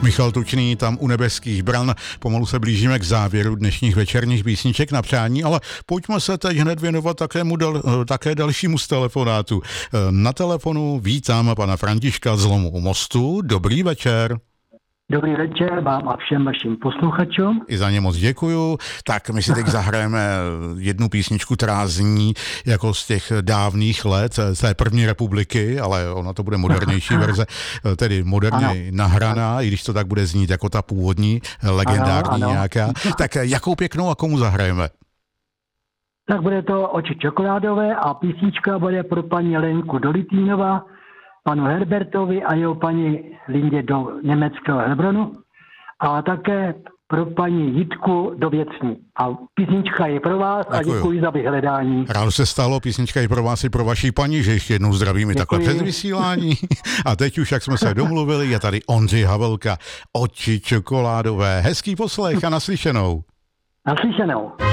Michal Tučný tam u nebeských bran. Pomalu se blížíme k závěru dnešních večerních písniček na přání, ale pojďme se teď hned věnovat také dalšímu z telefonátu. Na telefonu vítám pana Františka z Lomu u Mostu. Dobrý večer. Dobrý večer vám a všem vašim posluchačům. I za ně moc děkuju. Tak my si teď zahrajeme jednu písničku, která zní jako z těch dávných let, z té první republiky, ale ona to bude modernější verze, tedy moderně nahraná, i když to tak bude znít jako ta původní, legendární nějaká. Tak jakou pěknou a komu zahrajeme? Tak bude to Oči čokoládové a písnička bude pro paní Lenku do Litínova, panu Herbertovi a jeho paní Lindě do německého Hebronu a také pro paní Jitku do Věcný. A písnička je pro vás a děkuji za vyhledání. Ráno se stalo, písnička je pro vás i pro vaší paní, že ještě jednou zdravím i takhle před vysílání. A teď už, jak jsme se domluvili, je tady Ondřej Havelka, Oči čokoládové. Hezký poslech a naslyšenou. Naslyšenou.